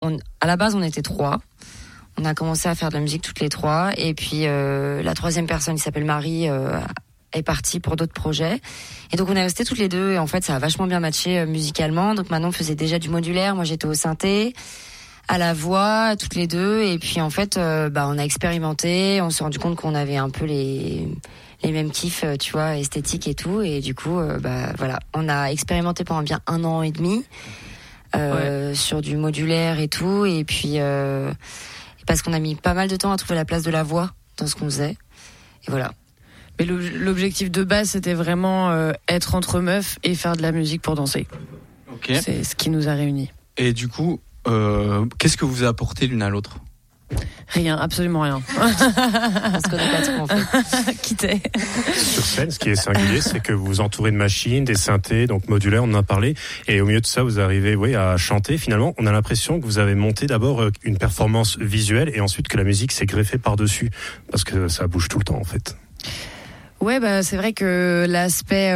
à la base, on était 3. On a commencé à faire de la musique toutes les 3. Et puis, la troisième personne, qui s'appelle Marie, est partie pour d'autres projets. Et donc, on est restés toutes les 2. Et en fait, ça a vachement bien matché musicalement. Donc, maintenant, on faisait déjà du modulaire. Moi, j'étais au synthé, à la voix, toutes les 2. Et puis, en fait, on a expérimenté. On s'est rendu compte qu'on avait un peu les mêmes kiffs, tu vois, esthétiques et tout. Et du coup, voilà. On a expérimenté pendant bien 1 an et demi. Sur du modulaire et tout, et puis parce qu'on a mis pas mal de temps à trouver la place de la voix dans ce qu'on faisait, et voilà. Mais l'objectif de base, c'était vraiment être entre meufs et faire de la musique pour danser. Ok. C'est ce qui nous a réunis. Et du coup, qu'est-ce que vous a apporté l'une à l'autre ? Rien, absolument rien. On se connaît pas trop en fait. Quitté. Sur scène, ce qui est singulier, c'est que vous vous entourez de machines, des synthés, donc modulaires, on en a parlé, et au milieu de ça, vous arrivez, à chanter. Finalement, on a l'impression que vous avez monté d'abord une performance visuelle, et ensuite que la musique s'est greffée par-dessus, parce que ça bouge tout le temps, en fait. Ouais, c'est vrai que l'aspect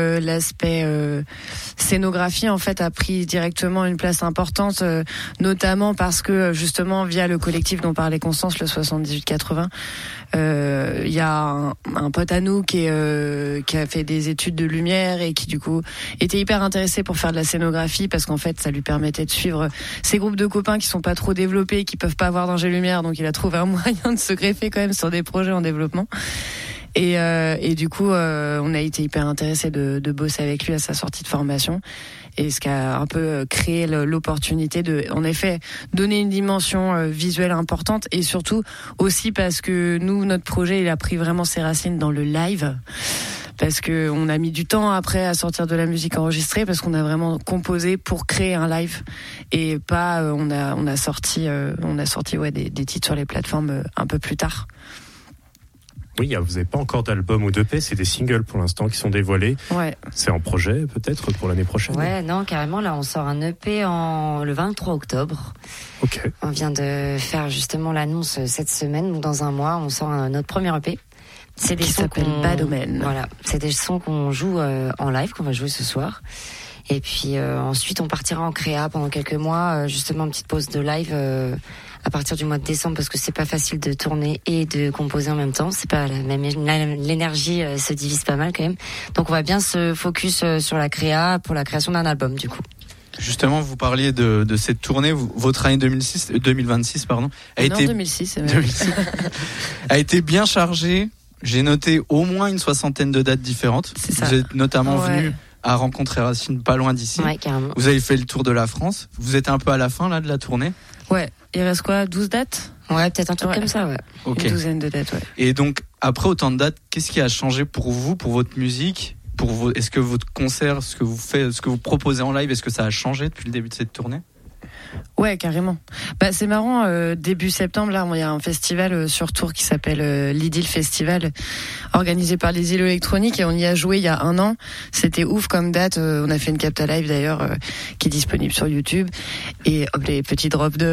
scénographie en fait a pris directement une place importante, notamment parce que justement via le collectif dont parlait Constance, le 78-80, il y a un pote à nous qui a fait des études de lumière et qui du coup était hyper intéressé pour faire de la scénographie, parce qu'en fait ça lui permettait de suivre ces groupes de copains qui sont pas trop développés, qui peuvent pas avoir d'ingé lumière, donc il a trouvé un moyen de se greffer quand même sur des projets en développement. Et du coup, on a été hyper intéressés de bosser avec lui à sa sortie de formation, et ce qui a un peu créé l'opportunité de, en effet, donner une dimension visuelle importante, et surtout aussi parce que nous, notre projet, il a pris vraiment ses racines dans le live. Parce que on a mis du temps après à sortir de la musique enregistrée, parce qu'on a vraiment composé pour créer un live, et pas on a sorti des titres sur les plateformes un peu plus tard. Oui, vous n'avez pas encore d'album ou d'EP, c'est des singles pour l'instant qui sont dévoilés. Ouais. C'est en projet peut-être pour l'année prochaine. Ouais, non, carrément, là on sort un EP le 23 octobre. Ok. On vient de faire justement l'annonce cette semaine, donc dans un mois, on sort notre premier EP. C'est des sons qu'on Bas Domaine. Voilà, c'est des sons qu'on joue en live, qu'on va jouer ce soir. Et puis ensuite on partira en créa pendant quelques mois, justement une petite pause de live à partir du mois de décembre, parce que c'est pas facile de tourner et de composer en même temps. C'est pas la même, l'énergie se divise pas mal quand même. Donc on va bien se focus sur la créa pour la création d'un album du coup. Justement, vous parliez de cette tournée, votre année 2026 a été 2006, a été bien chargée. J'ai noté au moins une 60aine de dates différentes. C'est ça. Vous êtes notamment venu à rencontrer Racine pas loin d'ici. Ouais, carrément. Vous avez fait le tour de la France. Vous êtes un peu à la fin là de la tournée. Ouais. Il reste quoi, 12 dates ? Ouais, peut-être un truc comme ça, ouais. Ok. Une douzaine de dates, ouais. Et donc, après autant de dates, qu'est-ce qui a changé pour vous, pour votre musique, est-ce que votre concert, ce que vous faites, ce que vous proposez en live, est-ce que ça a changé depuis le début de cette tournée ? Ouais, carrément. C'est marrant, début septembre, là, il y a un festival sur Tours qui s'appelle l'Idylle Festival, organisé par les îlots électroniques, et on y a joué il y a 1 an. C'était ouf comme date. On a fait une capta live d'ailleurs qui est disponible sur YouTube. Et hop, les petits drops de...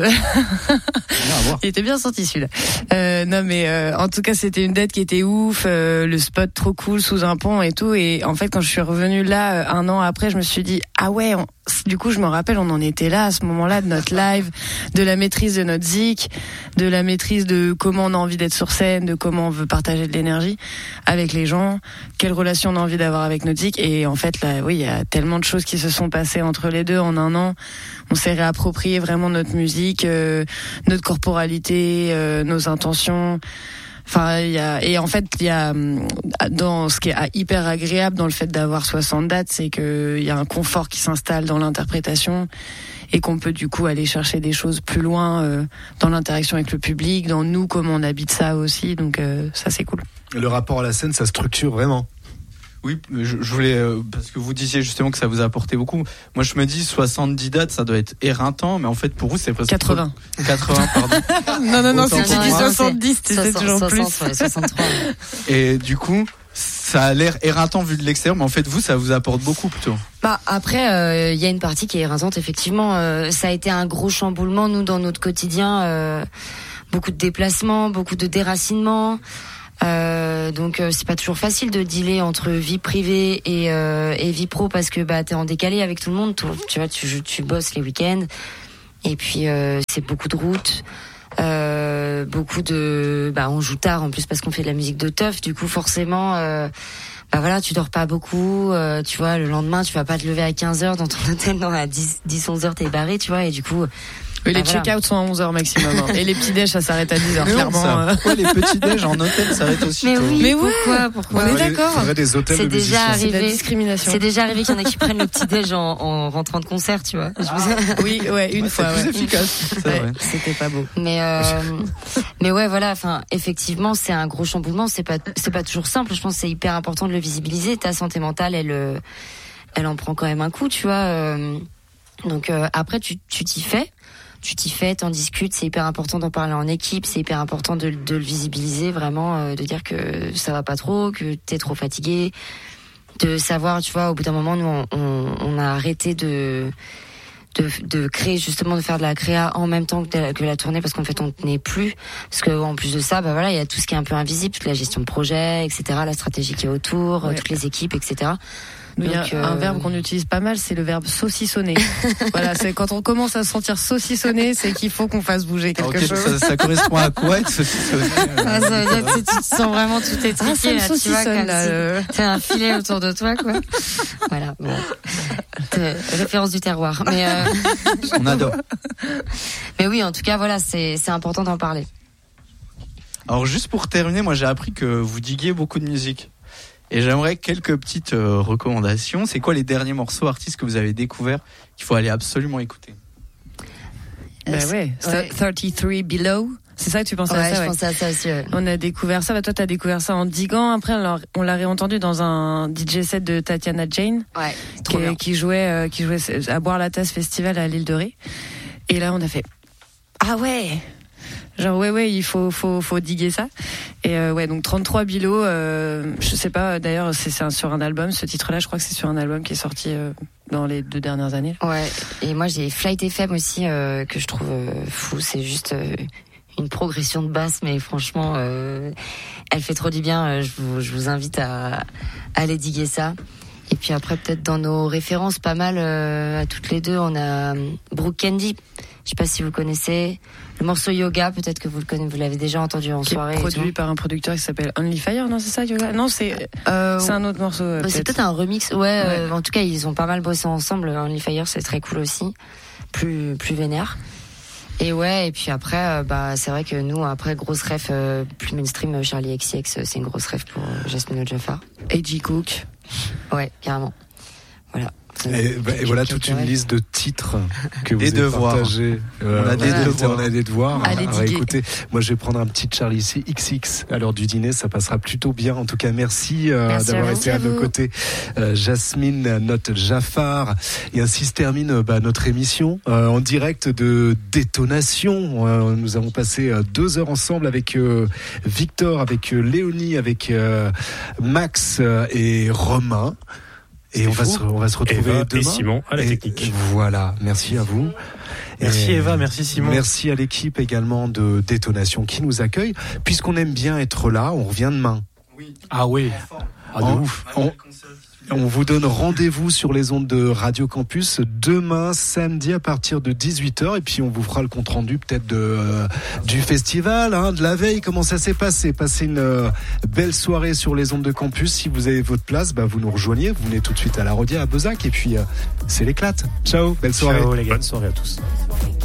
Il était bien sorti celui-là. Non mais en tout cas, c'était une date qui était ouf, le spot trop cool sous un pont et tout. Et en fait, quand je suis revenue là 1 an après, je me suis dit ah ouais, du coup je me rappelle, on en était là à ce moment-là de notre live, de la maîtrise de notre zik, de la maîtrise de comment on a envie d'être sur scène, de comment on veut partager de l'énergie avec les gens, quelle relation on a envie d'avoir avec notre zik. Et en fait là, oui, il y a tellement de choses qui se sont passées entre les deux en 1 an. On s'est réapproprié vraiment notre musique, notre corporalité, nos intentions. Enfin, il y a dans ce qui est hyper agréable dans le fait d'avoir 60 dates, c'est que il y a un confort qui s'installe dans l'interprétation, et qu'on peut du coup aller chercher des choses plus loin dans l'interaction avec le public, dans nous, comment on habite ça aussi. Donc ça, c'est cool. Le rapport à la scène, ça structure vraiment. Oui, je voulais, parce que vous disiez justement que ça vous a apporté beaucoup. Moi, je me dis 70 dates, ça doit être éreintant, mais en fait, pour vous, c'est presque 80. 80, pardon. non, si tu dis 70, c'est toujours 60, plus. Ouais, 63. Et du coup, ça a l'air éreintant vu de l'extérieur, mais en fait, vous, ça vous apporte beaucoup plutôt. Après, il y a une partie qui est éreintante, effectivement. Ça a été un gros chamboulement, nous, dans notre quotidien. Beaucoup de déplacements, beaucoup de déracinements. Donc c'est pas toujours facile de dealer entre vie privée et vie pro, parce que t'es en décalé avec tout le monde. Tu vois, tu bosses les week-ends, Et puis c'est beaucoup de routes, beaucoup de, on joue tard en plus parce qu'on fait de la musique de teuf. Du coup forcément, voilà, tu dors pas beaucoup. Tu vois, le lendemain tu vas pas te lever à 15h dans ton hôtel, à 10-11h t'es barré, tu vois. Et du coup. Les check-out sont à 11h maximum. Hein. Et les petits déj, ça s'arrête à 10h, clairement. Pourquoi les petits déj en hôtel s'arrêtent aussi tôt? Mais oui, pourquoi on est d'accord. Des hôtels c'est déjà arrivé. C'est de la discrimination. C'est déjà arrivé qu'il y en a qui prennent le petit déj en rentrant de concert, tu vois. Oui, une fois. C'est plus efficace. C'était pas beau. Mais ouais, voilà. Enfin, effectivement, c'est un gros chamboulement. C'est pas toujours simple. Je pense que c'est hyper important de le visibiliser. Ta santé mentale, elle en prend quand même un coup, tu vois. Donc après, tu t'y fais. T'en discutes, c'est hyper important d'en parler en équipe, c'est hyper important de le visibiliser vraiment, de dire que ça va pas trop, que t'es trop fatigué, de savoir, tu vois, au bout d'un moment, nous on a arrêté de créer, justement, de faire de la créa en même temps que la tournée, parce qu'en fait on tenait plus, parce que en plus de ça, il y a tout ce qui est un peu invisible, toute la gestion de projet, etc., la stratégie qui est autour, toutes les équipes, etc. Il y a un verbe qu'on utilise pas mal, c'est le verbe saucissonner. Voilà, c'est quand on commence à se sentir saucissonné, c'est qu'il faut qu'on fasse bouger quelque chose. Ça correspond à quoi être saucissonné? Ça veut dire que tu te sens vraiment tout étriqué, là, tu vois, comme si t'as un filet autour de toi, quoi. Voilà, bon. Référence du terroir. Mais on adore. Mais oui, en tout cas, voilà, c'est important d'en parler. Alors juste pour terminer, moi j'ai appris que vous diguiez beaucoup de musique. Et j'aimerais quelques petites recommandations. C'est quoi les derniers morceaux artistes que vous avez découverts qu'il faut aller absolument écouter? 33 Below. C'est ça que tu pensais à ça? Je pensais à ça aussi. Ouais. On a découvert ça. Toi, t'as découvert ça en diguant. Après, on l'a réentendu dans un DJ set de Tatiana Jane, qui jouait à Boire la Tasse Festival à l'île de Ré. Et là, on a fait genre il faut diguer ça. Et donc 33 Bilo, je sais pas, d'ailleurs c'est sur un album, ce titre-là, je crois que c'est sur un album qui est sorti dans les 2 dernières années. Ouais, et moi j'ai Flight FM aussi que je trouve fou, c'est juste une progression de basse, mais franchement elle fait trop du bien, je vous invite à aller diguer ça. Et puis après, peut-être dans nos références, pas mal à toutes les deux, on a Brooke Candy. Je sais pas si vous connaissez le morceau Yoga, peut-être que vous le connaissez, vous l'avez déjà entendu en soirée. Produit par un producteur qui s'appelle Only Fire, non, c'est ça, Yoga? Non, c'est un autre morceau. C'est peut-être un remix. Ouais. En tout cas, ils ont pas mal bossé ensemble. Only Fire, c'est très cool aussi, plus vénère. Et ouais, et puis après, c'est vrai que nous, après, grosse ref, plus mainstream, Charlie XCX, c'est une grosse ref pour Jasmine Ojafar. A.G. Cook. Ouais, carrément. Voilà. Et voilà toute une liste de titres que vous avez partagés. On a des devoirs. Allez, écoutez, moi je vais prendre un petit Charlie ici, XX. À l'heure du dîner, ça passera plutôt bien. En tout cas, merci d'avoir été à nos côtés, Jasmine Note Jaffar. Et ainsi se termine notre émission en direct de Détonation. Nous avons passé 2 heures ensemble avec Victor, avec Léonie, avec Max et Romain. Et on va se retrouver Eva demain. Et Simon à la technique. Voilà, merci à vous. Merci Eva, merci Simon. Merci à l'équipe également de Détonation qui nous accueille. Puisqu'on aime bien être là, on revient demain. Oui. Ah oui. De ouf. On vous donne rendez-vous sur les ondes de Radio Campus demain samedi à partir de 18h et puis on vous fera le compte rendu peut-être du festival, de la veille, comment ça s'est passé. Passez une belle soirée sur les ondes de Campus. Si vous avez votre place, vous nous rejoignez, vous venez tout de suite à la Rodière à Bezac et puis c'est l'éclate. Ciao, belle soirée. Ciao les gars. Bonne soirée à tous.